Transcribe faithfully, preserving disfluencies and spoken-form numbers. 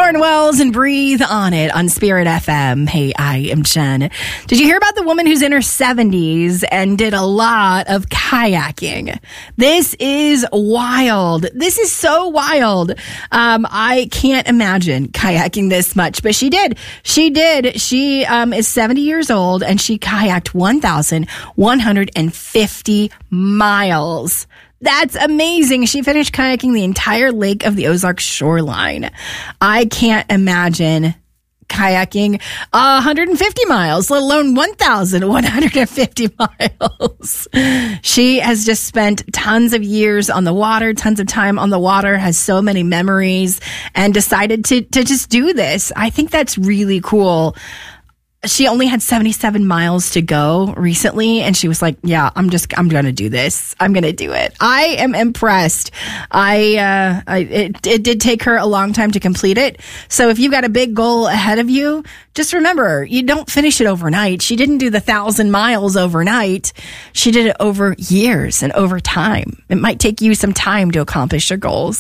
Dawn Wells and Breathe on It on Spirit F M. Hey, I am Jen. Did you hear about the woman who's in her seventies and did a lot of kayaking? This is wild. This is so wild. Um, I can't imagine kayaking this much, but she did. She did. She um, is seventy years old and she kayaked one thousand one hundred fifty miles. That's amazing. She finished kayaking the entire Lake of the Ozarks shoreline. I can't imagine kayaking one hundred fifty miles, let alone one thousand one hundred fifty miles. She has just spent tons of years on the water, tons of time on the water, has so many memories, and decided to, to just do this. I think that's really cool. She only had seventy-seven miles to go recently, and she was like, yeah, I'm just, I'm going to do this. I'm going to do it. I am impressed. I, uh, I it, it did take her a long time to complete it. So if you've got a big goal ahead of you, just remember, you don't finish it overnight. She didn't do the thousand miles overnight. She did it over years and over time. It might take you some time to accomplish your goals.